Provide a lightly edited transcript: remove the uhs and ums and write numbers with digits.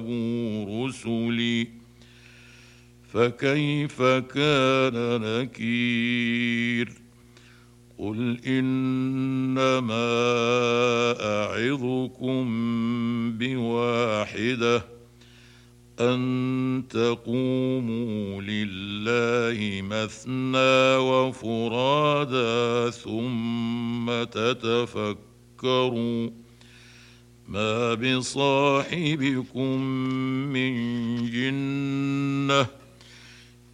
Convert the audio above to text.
رسلي فكيف كان نكير قل إنما أعظكم بواحدة أن تقوموا لله مثنى وفرادا ثم تتفكروا ما بصاحبكم من جنة